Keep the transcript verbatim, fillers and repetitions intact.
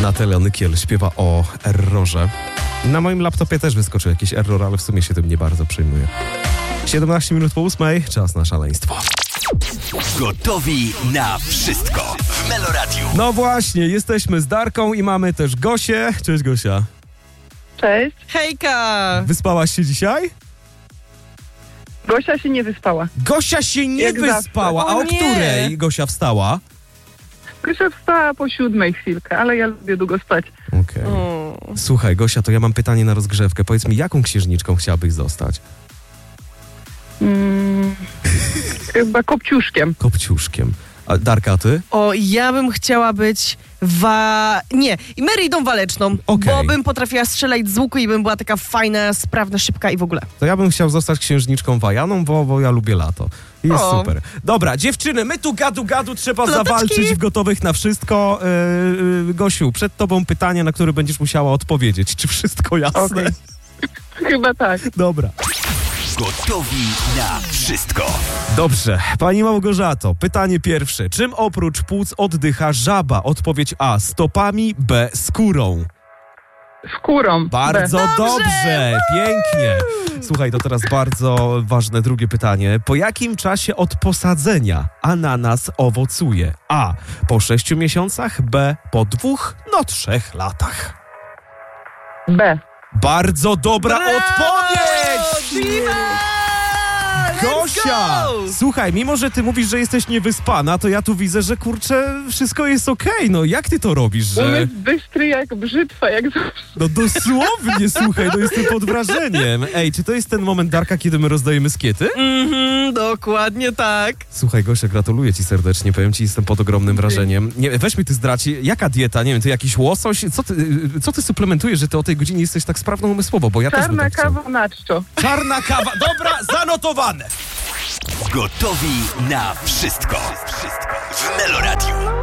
Natalia Nykiel śpiewa o errorze. Na moim laptopie też wyskoczył jakiś error, ale w sumie się tym nie bardzo przejmuję. siedemnaście minut po ósmej, czas na szaleństwo. Gotowi na wszystko w Meloradiu. No właśnie, jesteśmy z Darką i mamy też Gosię. Cześć Gosia. Cześć. Hejka! Wyspałaś się dzisiaj? Gosia się nie wyspała. Gosia się nie Jak wyspała. zawsze. A O o nie. której Gosia wstała? Gosia wstała po siódmej chwilkę, ale ja lubię długo spać. Okej. Okay. Słuchaj, Gosia, to ja mam pytanie na rozgrzewkę. Powiedz mi, jaką księżniczką chciałabyś zostać? Mm, chyba kopciuszkiem. Kopciuszkiem. A Darka, ty? O, ja bym chciała być wa... Nie, i Meridą Waleczną, Okej. bo bym potrafiła strzelać z łuku i bym była taka fajna, sprawna, szybka i w ogóle. To ja bym chciał zostać księżniczką Wajaną, bo, bo ja lubię lato. Jest O. super. Dobra, dziewczyny, my tu gadu gadu trzeba Ploteczki. zawalczyć w Gotowych na wszystko. Yy, yy, Gosiu, przed tobą pytanie, na które będziesz musiała odpowiedzieć. Czy wszystko jasne? Okej. Chyba tak. Dobra. Gotowi na wszystko. Dobrze. Pani Małgorzato, pytanie pierwsze. Czym oprócz płuc oddycha żaba? Odpowiedź A. Stopami, B. Skórą. Skórą. Bardzo B. dobrze, pięknie. Słuchaj, to teraz bardzo ważne drugie pytanie. Po jakim czasie od posadzenia ananas owocuje? A. Po sześciu miesiącach, B. Po dwóch, no trzech latach. B. Bardzo dobra Brawo! odpowiedź! Diva! Let's Gosia! go! Słuchaj, mimo że ty mówisz, że jesteś niewyspana, to ja tu widzę, że kurczę, wszystko jest okej. No jak ty to robisz, że... Umysł bystry jak brzytwa, jak zawsze. No dosłownie, słuchaj, no jestem pod wrażeniem. Ej, czy to jest ten moment, Darka, kiedy my rozdajemy skiety? Mhm, dokładnie tak. Słuchaj, Gosia, gratuluję ci serdecznie, powiem ci, jestem pod ogromnym wrażeniem. Nie, weź mi ty zdradź, jaka dieta, nie wiem, ty jakiś łosoś? Co ty, co ty suplementujesz, że ty o tej godzinie jesteś tak sprawną umysłowo, bo ja też bym Czarna tak chciał. kawa na czczo. Czarna kawa, dobra, zanotowane. Gotowi na wszystko. Wszystko w Meloradiu.